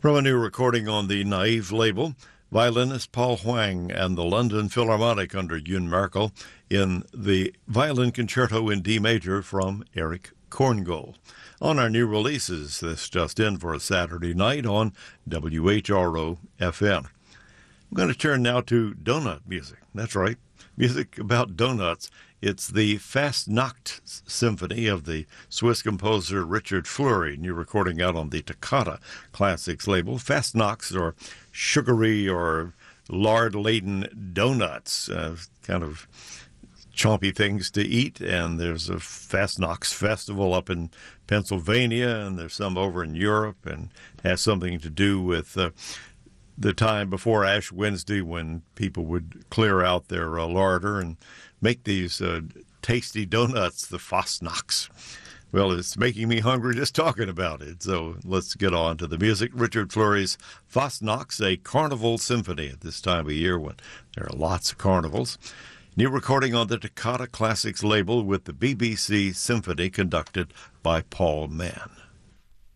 From a new recording on the Naive label, violinist Paul Huang and the London Philharmonic under Yoon Merkel in the Violin Concerto in D major from Erich Korngold. On our new releases, this just in for a Saturday night on WHRO FM. I'm going to turn now to donut music. That's right, music about donuts. It's the Fastnacht Symphony of the Swiss composer Richard Fleury, new recording out on the Toccata Classics label. Fastnachts are sugary or lard-laden donuts, kind of chompy things to eat, and there's a Fastnachts festival up in Pennsylvania, and there's some over in Europe, and has something to do with the time before Ash Wednesday when people would clear out their larder and make these tasty donuts, the Fastnachts. Well, it's making me hungry just talking about it, so let's get on to the music. Richard Fleury's Fastnachts, a carnival symphony at this time of year when there are lots of carnivals. New recording on the Toccata Classics label with the BBC Symphony conducted by Paul Mann.